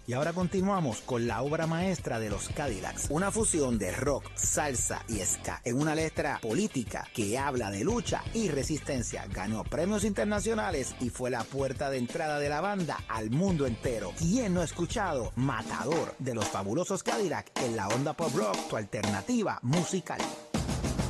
Y ahora continuamos con la obra maestra de los Cadillacs, una fusión de rock, salsa y ska en una letra política que habla de lucha y resistencia. Ganó premios internacionales y fue la puerta de entrada de la banda al mundo entero. ¿Quién no ha escuchado Matador de los fabulosos Cadillacs en la onda pop rock, tu alternativa musical?